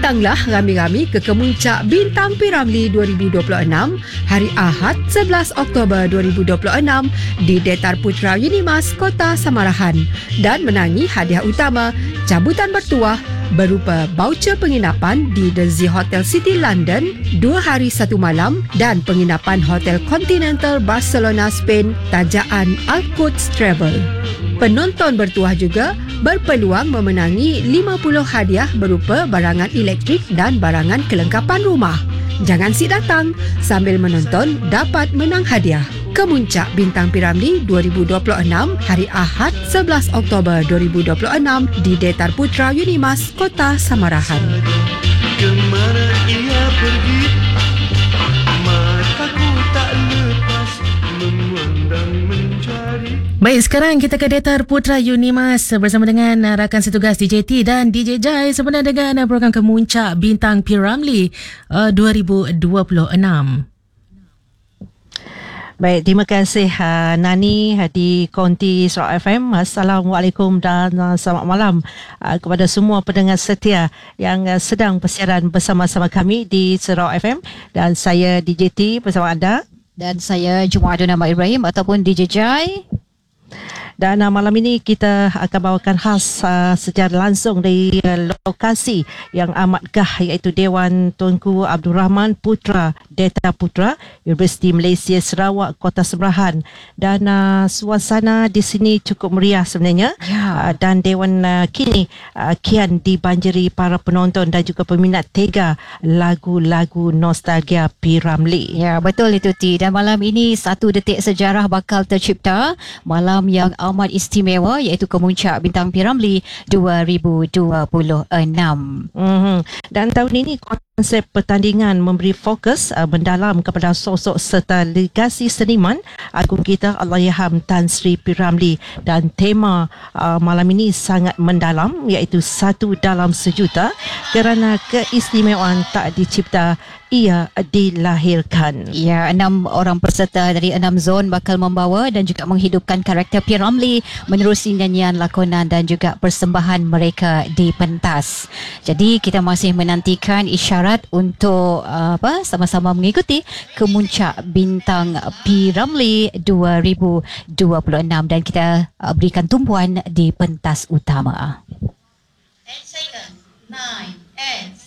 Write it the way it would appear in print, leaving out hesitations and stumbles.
Datanglah rami-rami ke Kemuncak Bintang P. Ramlee 2026 hari Ahad 11 Oktober 2026 di Datar Putra Unimas, Kota Samarahan dan menangi hadiah utama cabutan bertuah berupa baucer penginapan di The Z Hotel City London 2 hari 1 malam dan penginapan Hotel Continental Barcelona, Spain tajaan Alcotes Travel. Penonton bertuah juga berpeluang memenangi 50 hadiah berupa barangan elektrik dan barangan kelengkapan rumah. Jangan si datang, sambil menonton dapat menang hadiah. Kemuncak Bintang P. Ramlee 2026 hari Ahad 11 Oktober 2026 di Datar Putra Unimas, Kota Samarahan. Kemana ia pergi? Mataku tak lepas memandang mencari. Baik, sekarang kita ke Datar Putra Unimas bersama dengan rakan setugas DJ T dan DJ Jai sempena dengan program Kemuncak Bintang P. Ramlee 2026. Baik, terima kasih Nani di Konti Sarawak FM. Assalamualaikum dan selamat malam kepada semua pendengar setia yang sedang bersiaran bersama-sama kami di Sarawak FM, dan saya DJ T bersama anda. Dan saya Jumaadun Ahmad Ibrahim ataupun DJ Jai. Dan malam ini kita akan bawakan khas secara langsung dari lokasi yang amat gah, iaitu Dewan Tunku Abdul Rahman Putra Datar Putra Universiti Malaysia Sarawak, Kota Samarahan. Dan suasana di sini cukup meriah sebenarnya. Dan Dewan kini kian dibanjiri para penonton dan juga peminat tega lagu-lagu nostalgia P. Ramlee. Ya, betul itu T. Dan malam ini satu detik sejarah bakal tercipta. Malam yang amat istimewa, iaitu Kemuncak Bintang P. Ramlee 2026. Dan tahun ini konsep pertandingan memberi fokus mendalam kepada sosok serta legasi seniman agung kita Allahyarham Tan Sri P. Ramlee, dan tema malam ini sangat mendalam, iaitu satu dalam sejuta, kerana keistimewaan tak dicipta, ia dilahirkan. Ya, 6 orang peserta dari 6 zon bakal membawa dan juga menghidupkan karakter P. Ramlee menerusi nyanyian, lakonan dan juga persembahan mereka di pentas. Jadi kita masih menantikan isyarat untuk sama-sama mengikuti Kemuncak Bintang P. Ramlee 2026, dan kita berikan tumpuan di pentas utama. 8 seconds, 9, 8